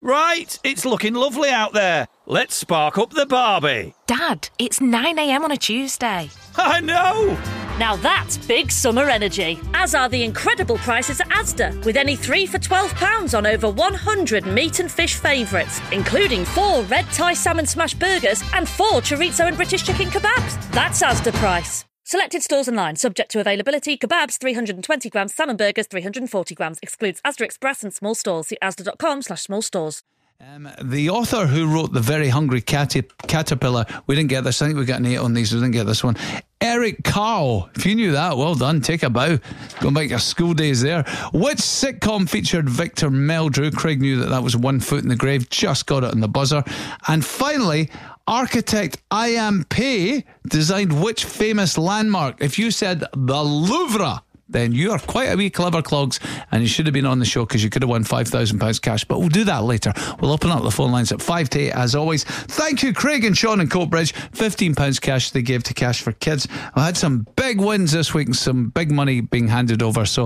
Right, it's looking lovely out there. Let's spark up the Barbie. Dad, it's 9 a.m. on a Tuesday. I know! Now that's big summer energy, as are the incredible prices at Asda, with any 3 for £12 on over 100 meat and fish favourites, including 4 red Thai salmon smash burgers and 4 chorizo and British chicken kebabs. That's Asda price. Selected stores online, subject to availability. Kebabs 320 grams, salmon burgers 340 grams. Excludes Asda Express and small stores. See asda.com/small stores. The author who wrote The Very Hungry Caterpillar, we didn't get this. I think we got an 8 on these. We didn't get this one. Eric Carle, if you knew that, well done. Take a bow. Going back to your school days there. Which sitcom featured Victor Meldrew? Craig knew that was One Foot in the Grave. Just got it on the buzzer. And finally, architect I.M. Pei designed which famous landmark? If you said the Louvre, then you are quite a wee clever clogs, and you should have been on the show because you could have won £5,000 cash. But we'll do that later. We'll open up the phone lines at 5 to 8 as always. Thank you, Craig and Sean in Coatbridge. £15 cash they gave to Cash for Kids. I had some big wins this week and some big money being handed over. So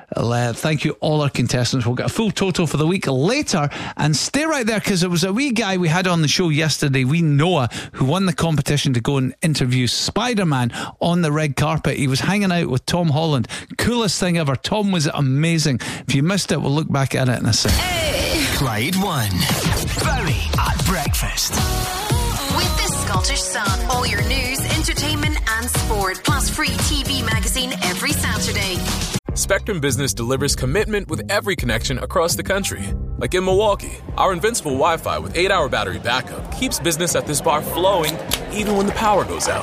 thank you all our contestants. We'll get a full total for the week later, and stay right there because there was a wee guy we had on the show yesterday, wee Noah, who won the competition to go and interview Spider-Man on the red carpet. He was hanging out with Tom Holland. Coolest thing ever. Tom was amazing. If you missed it, we'll look back at it in a sec. Clyde One. Barry at breakfast. With the Scottish Sun, all your news, entertainment and sport, plus free TV magazine every Saturday. Spectrum Business delivers commitment with every connection across the country. Like in Milwaukee, our invincible Wi-Fi with 8-hour battery backup keeps business at this bar flowing even when the power goes out.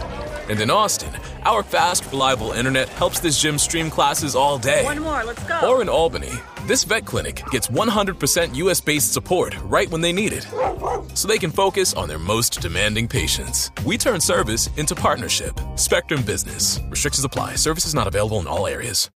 And in Austin, our fast, reliable internet helps this gym stream classes all day. One more, let's go. Or in Albany, this vet clinic gets 100% US-based support right when they need it, so they can focus on their most demanding patients. We turn service into partnership. Spectrum Business. Restrictions apply. Services not available in all areas.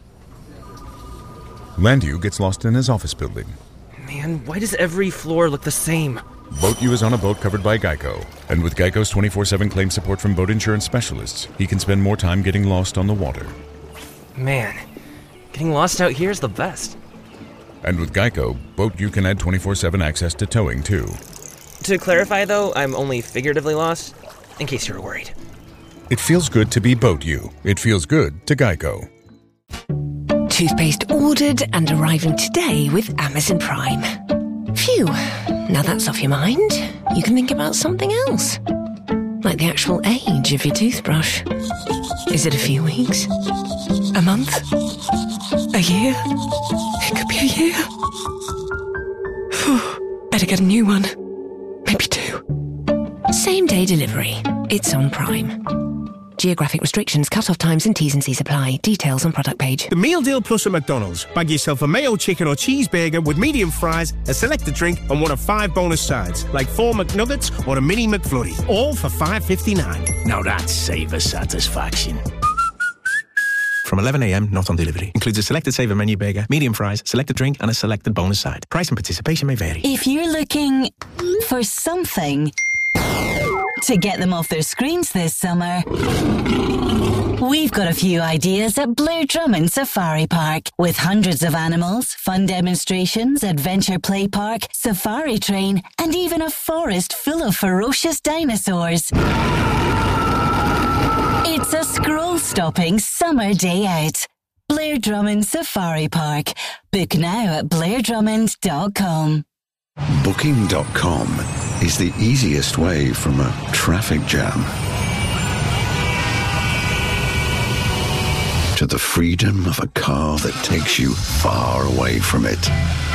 Landu gets lost in his office building. Man, why does every floor look the same? BoatU is on a boat covered by Geico. And with Geico's 24/7 claim support from boat insurance specialists, he can spend more time getting lost on the water. Man, getting lost out here is the best. And with Geico, BoatU can add 24/7 access to towing, too. To clarify, though, I'm only figuratively lost, in case you were worried. It feels good to be BoatU. It feels good to Geico. Toothpaste ordered and arriving today with Amazon Prime. Phew, now that's off your mind. You can think about something else. Like the actual age of your toothbrush. Is it a few weeks? A month? A year? It could be a year. Phew, better get a new one. Maybe 2. Same day delivery. It's on Prime. Geographic restrictions, cut-off times and T's and C's apply. Details on product page. The Meal Deal Plus at McDonald's. Bag yourself a mayo chicken or cheeseburger with medium fries, a selected drink and one of 5 bonus sides, like 4 McNuggets or a mini McFlurry. All for $5.59. Now that's savor satisfaction. From 11 a.m, not on delivery. Includes a selected saver menu burger, medium fries, selected drink and a selected bonus side. Price and participation may vary. If you're looking for something to get them off their screens this summer, we've got a few ideas at Blair Drummond Safari Park. With hundreds of animals, fun demonstrations, adventure play park, safari train, and even a forest full of ferocious dinosaurs. It's a scroll-stopping summer day out. Blair Drummond Safari Park. Book now at blairdrummond.com. Booking.com is the easiest way from a traffic jam to the freedom of a car that takes you far away from it.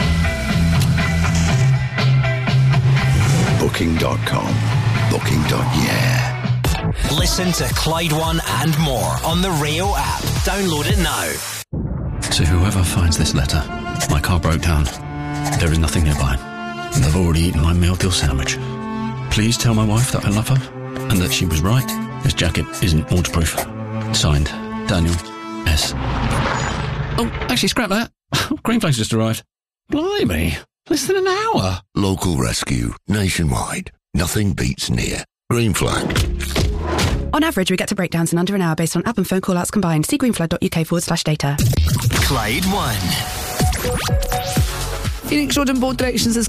Booking.com. Booking.yeah. Listen to Clyde One and more on the Rio app. Download it now. To whoever finds this letter, my car broke down. There is nothing nearby, and I've already eaten my meal deal sandwich. Please tell my wife that I love her and that she was right. This jacket isn't waterproof. Signed, Daniel S. Oh, actually, scrap that. Green Flag's just arrived. Blimey, less than an hour. Local rescue, nationwide. Nothing beats near. Green Flag. On average, we get to breakdowns in under an hour based on app and phone call-outs combined. See greenflag.uk/data. Clyde One. Phoenix Road in both directions is